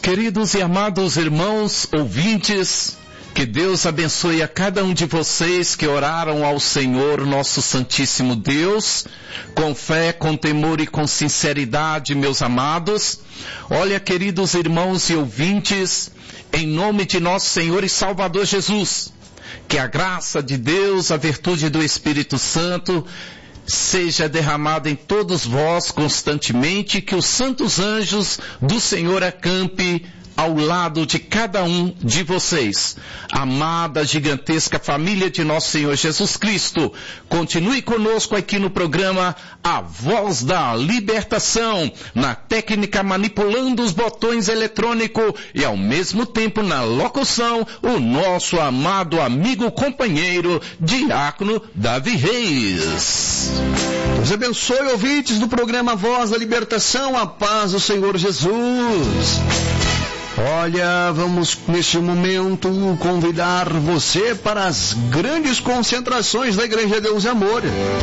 Queridos e amados irmãos, ouvintes, que Deus abençoe a cada um de vocês que oraram ao Senhor, nosso Santíssimo Deus, com fé, com temor e com sinceridade, meus amados. Olha, queridos irmãos e ouvintes, em nome de nosso Senhor e Salvador Jesus, que a graça de Deus, a virtude do Espírito Santo, seja derramada em todos vós constantemente, que os santos anjos do Senhor acampe ao lado de cada um de vocês. Amada, gigantesca família de nosso Senhor Jesus Cristo, continue conosco aqui no programa A Voz da Libertação, na técnica manipulando os botões eletrônicos e ao mesmo tempo na locução, o nosso amado amigo companheiro, Diácono Davi Reis. Deus abençoe, ouvintes do programa A Voz da Libertação, a paz do Senhor Jesus. Olha, vamos neste momento convidar você para as grandes concentrações da Igreja Deus e Amor.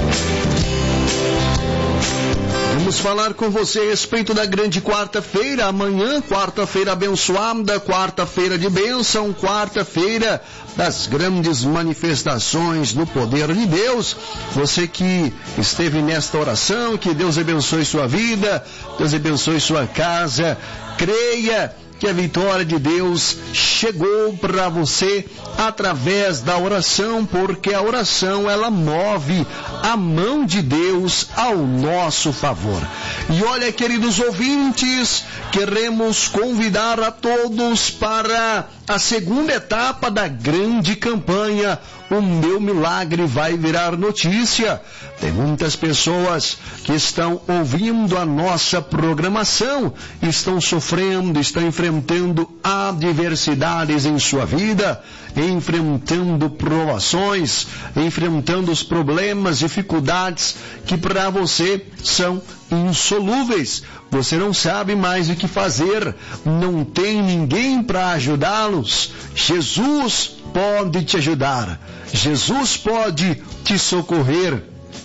Vamos falar com você a respeito da grande quarta-feira, amanhã, quarta-feira abençoada, quarta-feira de bênção, quarta-feira das grandes manifestações do poder de Deus. Você que esteve nesta oração, que Deus abençoe sua vida, Deus abençoe sua casa, creia que a vitória de Deus chegou para você através da oração, porque a oração ela move a mão de Deus ao nosso favor. E olha, queridos ouvintes, queremos convidar a todos para a segunda etapa da grande campanha O Meu Milagre Vai Virar Notícia. Tem muitas pessoas que estão ouvindo a nossa programação, estão sofrendo, estão enfrentando adversidades em sua vida, enfrentando provações, enfrentando os problemas, dificuldades que para você são insolúveis. Você não sabe mais o que fazer, não tem ninguém para ajudá-los. Jesus pode te ajudar, Jesus pode te socorrer.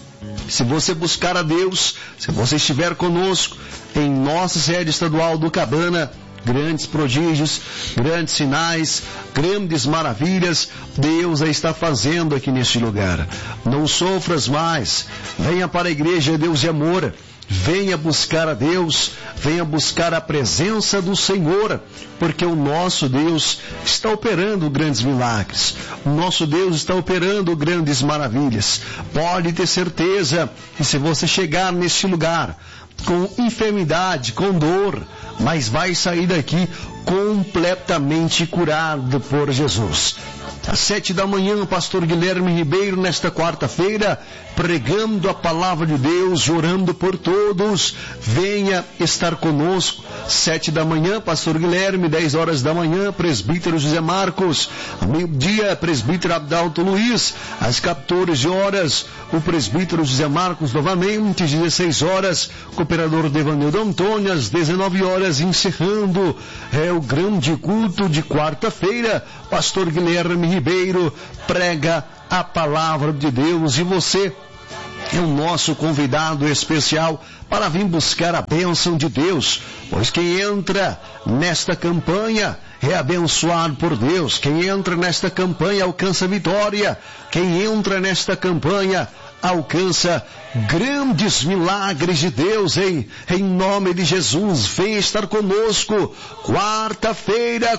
Se você buscar a Deus, se você estiver conosco em nossa sede estadual do Cabana, grandes prodígios, grandes sinais, grandes maravilhas, Deus a está fazendo aqui neste lugar. Não sofras mais, venha para a Igreja Deus e Amor, venha buscar a Deus, venha buscar a presença do Senhor, porque o nosso Deus está operando grandes milagres, o nosso Deus está operando grandes maravilhas. Pode ter certeza que se você chegar neste lugar com enfermidade, com dor, mas vai sair daqui completamente curado por Jesus. Às 7 da manhã, o pastor Guilherme Ribeiro, nesta quarta-feira, pregando a palavra de Deus, orando por todos. Venha estar conosco. 7 da manhã, pastor Guilherme, 10 horas da manhã, presbítero José Marcos. Ao meio-dia, presbítero Adalto Luiz. Às 14 horas, o presbítero José Marcos novamente. 16 horas, cooperador Devanildo Antônio. Às 19 horas, encerrando o grande culto de quarta-feira, pastor Guilherme Ribeiro prega a palavra de Deus e você é o nosso convidado especial para vir buscar a bênção de Deus, pois quem entra nesta campanha é abençoado por Deus, quem entra nesta campanha alcança vitória, quem entra nesta campanha alcança grandes milagres de Deus, em nome de Jesus. Vem estar conosco, quarta-feira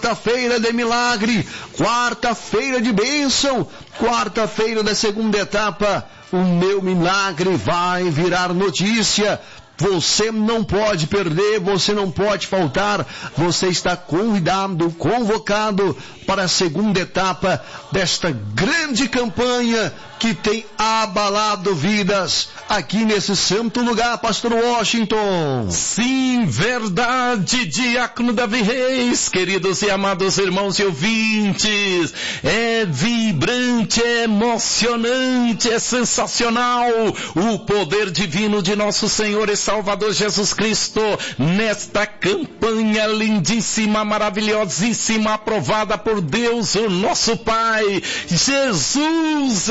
de milagre, quarta-feira de bênção, quarta-feira da segunda etapa. O meu milagre vai virar notícia. Você não pode perder, você não pode faltar, você está convidado, convocado para a segunda etapa desta grande campanha que tem abalado vidas aqui nesse santo lugar, pastor Washington. Sim, verdade, Diácono Davi Reis, queridos e amados irmãos e ouvintes, é vibrante, é emocionante, é sensacional o poder divino de nosso Senhor e Salvador Jesus Cristo nesta campanha lindíssima, maravilhosíssima, aprovada por Deus, o nosso Pai. Jesus, ele diz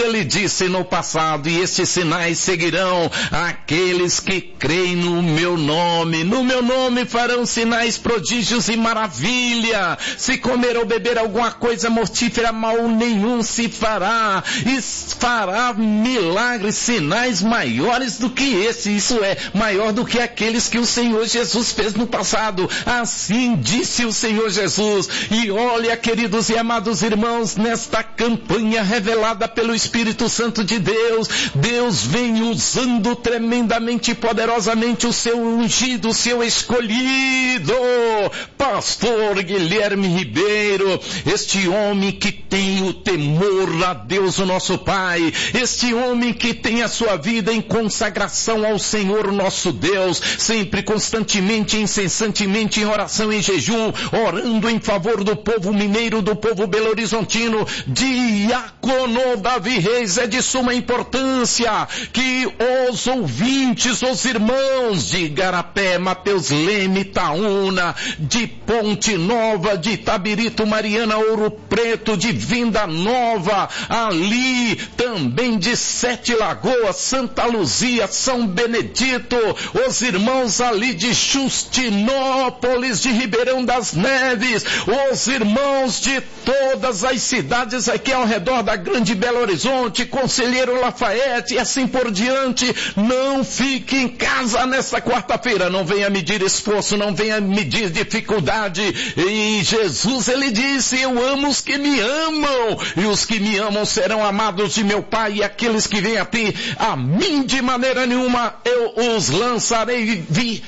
disse no passado, e estes sinais seguirão aqueles que creem no meu nome. No meu nome farão sinais, prodígios e maravilha. Se comer ou beber alguma coisa mortífera, mal nenhum se fará. E fará milagres, sinais maiores do que esse. Isso é, maior do que aqueles que o Senhor Jesus fez no passado. Assim disse o Senhor Jesus. E olha, queridos e amados irmãos, nesta campanha revelada pelo Espírito Santo de Deus, Deus vem usando tremendamente e poderosamente o seu ungido, o seu escolhido, pastor Guilherme Ribeiro, este homem que tem o temor a Deus, o nosso Pai, este homem que tem a sua vida em consagração ao Senhor nosso Deus, sempre, constantemente, incessantemente, em oração e jejum, orando em favor do povo mineiro, do povo belo-horizontino. Diácono Davi Reis, é de suma importância que os ouvintes, os irmãos de Igarapé, Mateus Leme, Itaúna, de Ponte Nova, de Itabirito, Mariana, Ouro Preto, de Vinda Nova, ali também de Sete Lagoas, Santa Luzia, São Benedito, os irmãos ali de Justinópolis, de Ribeirão das Neves, os irmãos de todas as cidades aqui ao redor da Grande Belo Horizonte, Conselheiro Lafayette e assim por diante. Não fique em casa nesta quarta-feira, não venha medir esforço, não venha medir dificuldade. E Jesus, ele disse, eu amo os que me amam, e os que me amam serão amados de meu Pai, e aqueles que vêm a mim de maneira nenhuma eu os lançarei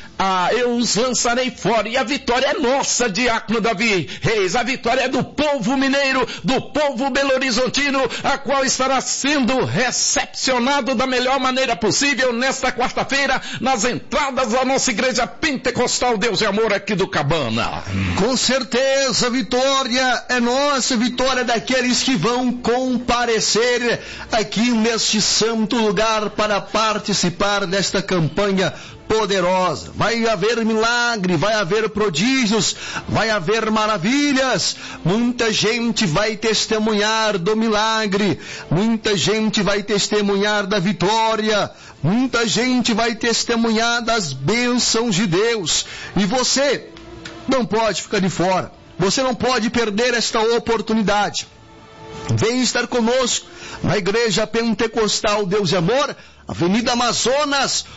fora. E a vitória é nossa, Diácono Davi Reis, a vitória é do povo mineiro, do povo belo-horizontino, a qual estará sendo recepcionado da melhor maneira possível nesta quarta-feira, nas entradas da nossa igreja pentecostal Deus e Amor aqui do Cabana. Com certeza, vitória é nossa, vitória daqueles que vão comparecer aqui neste santo lugar para participar desta campanha poderosa. Vai haver milagre, vai haver prodígios, vai haver maravilhas. Muita gente vai testemunhar do milagre, muita gente vai testemunhar da vitória, muita gente vai testemunhar das bênçãos de Deus. E você não pode ficar de fora, você não pode perder esta oportunidade. Vem estar conosco na Igreja Pentecostal Deus e Amor, Avenida Amazonas,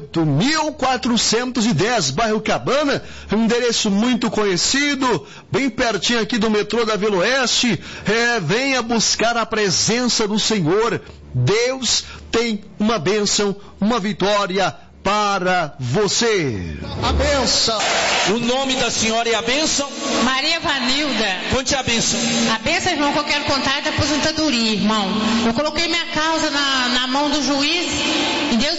8.410, bairro Cabana, um endereço muito conhecido, bem pertinho aqui do metrô da Vila Oeste. Venha buscar a presença do Senhor. Deus tem uma bênção, uma vitória para você. A bênção. O nome da senhora é a bênção? Maria Vanilda. Conte a bênção. A bênção, irmão, que eu quero contar é da aposentadoria, irmão. Eu coloquei minha causa na mão do juiz em desde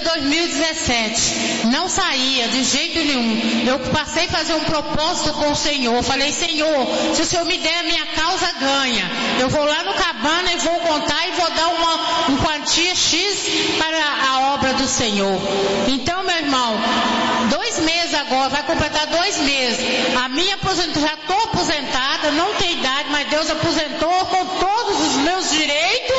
2017. Não saía de jeito nenhum. Eu passei a fazer um propósito com o Senhor. Falei, Senhor, se o Senhor me der a minha causa, ganha. Eu vou lá no Cabana e vou contar e vou dar uma quantia X para a obra do Senhor. Então, meu irmão, 2 meses agora, vai completar 2 meses. A minha aposentadoria, já estou aposentada, não tenho idade, mas Deus aposentou com todos os meus direitos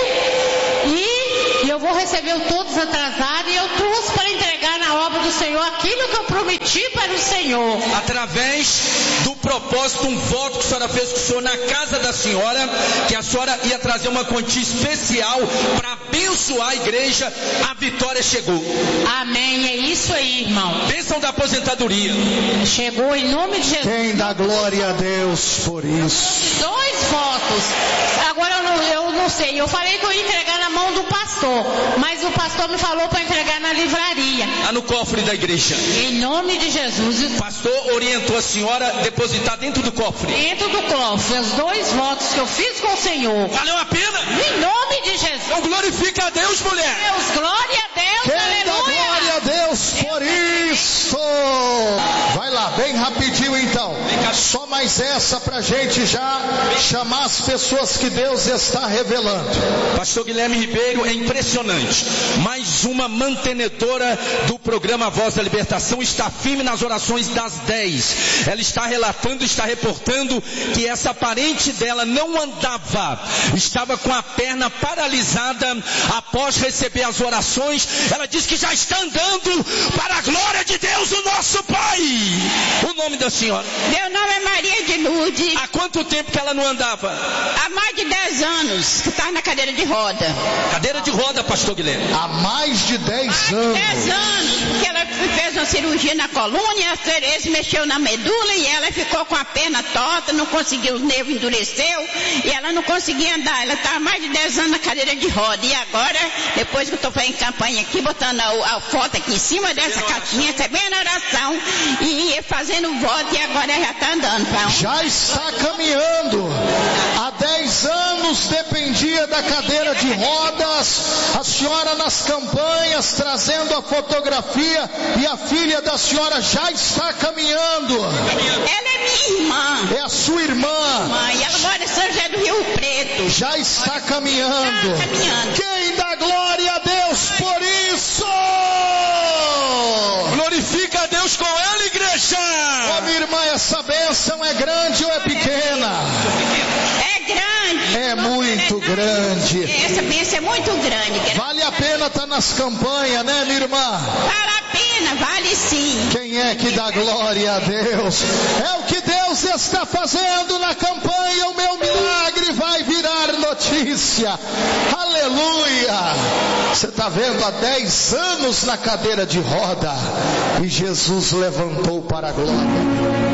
e eu vou receber todos atrasados e eu trouxe para entregar na obra do Senhor aquilo que eu prometi para o Senhor. Através do propósito, um voto que a senhora fez com o Senhor na casa da senhora, que a senhora ia trazer uma quantia especial para abençoar a igreja, a vitória chegou. Amém, é isso aí, irmão. Bênção da aposentadoria. Chegou em nome de Jesus. Quem dá glória a Deus por isso? 2 votos. Agora eu não sei, eu falei que eu ia entregar na mão do pastor, mas o pastor me falou para entregar na livraria. Lá no cofre da igreja. Em nome de Jesus. O pastor orientou a senhora a depositar dentro do cofre. Dentro do cofre, os 2 votos que eu fiz com o Senhor. Valeu a pena? Em nome de Jesus. Então glorifica a Deus, mulher. Deus, glória a Deus, quem aleluia. Dá glória a Deus por isso. Vai lá, bem rapidinho então. Só mais essa pra gente já chamar as pessoas que Deus está revelando. Pastor Guilherme Ribeiro, é impressionante. Mais uma mantenedora do programa Voz da Libertação está firme nas orações das 10. Ela está relatando, está reportando que essa parente dela não andava, estava com a perna paralisada após receber as orações. Ela diz que já está andando para a glória de Deus, o nosso Pai. O nome da senhora? Meu nome é Maria de Lourdes. Há quanto tempo que ela não andava? Há mais de 10 anos que está na cadeira de roda. Cadeira de roda, pastor Guilherme. Há mais de 10 anos. Mais de 10 anos que ela fez uma cirurgia na coluna e a Tereza mexeu na medula e ela ficou com a perna torta, não conseguiu, o nervo endureceu e ela não conseguia andar. Ela está há mais de 10 anos na cadeira de roda. E agora, depois que eu estou fazendo campanha aqui, botando a foto aqui em cima dessa caixinha, recebendo a oração e fazendo voto, e agora já está andando. Já está caminhando. Há 10 anos dependia da cadeira de rodas. A senhora nas campanhas trazendo a fotografia, e a filha da senhora já está caminhando. Ela é minha irmã. É a sua irmã. E ela mora em São José do Rio Preto. Já está caminhando. Está caminhando. Quem dá glória a Deus por isso? Glorifica a Deus com ela, igreja. Ô minha irmã, essa bênção é grande ou é pequena? É grande. É muito grande. Essa bênção é muito grande. Vale a pena estar nas campanhas, né, minha irmã? Vale a pena, vale sim. Quem é que dá glória a Deus? É o que Deus está fazendo na campanha. O meu milagre vai virar notícia. Aleluia! Você está vendo, há 10 anos na cadeira de roda, e Jesus levantou para a glória.